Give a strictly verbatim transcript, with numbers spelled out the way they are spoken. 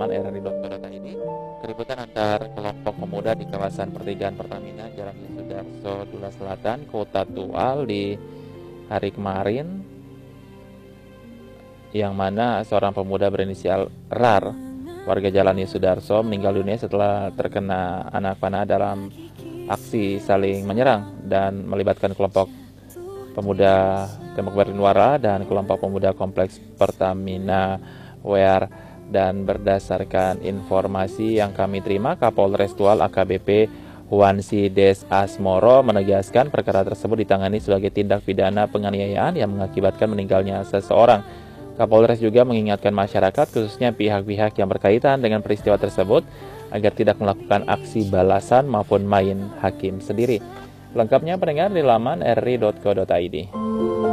laman r r i dot co dot i d. Keributan antar kelompok pemuda di kawasan pertigaan Pertamina Jalan Yosudarso, Dula Selatan, Kota Tual di hari kemarin, yang mana seorang pemuda berinisial R A R, warga Jalan Yosudarso, meninggal dunia setelah terkena anak panah dalam aksi saling menyerang dan melibatkan kelompok pemuda Tembok Berinwara dan kelompok pemuda Kompleks Pertamina W R. Dan berdasarkan informasi yang kami terima, Kapolres Tual A K B P Huansi Des Asmoro menegaskan perkara tersebut ditangani sebagai tindak pidana penganiayaan yang mengakibatkan meninggalnya seseorang. Kapolres juga mengingatkan masyarakat, khususnya pihak-pihak yang berkaitan dengan peristiwa tersebut, agar tidak melakukan aksi balasan maupun main hakim sendiri. Lengkapnya pendengar di laman r r i dot co dot i d.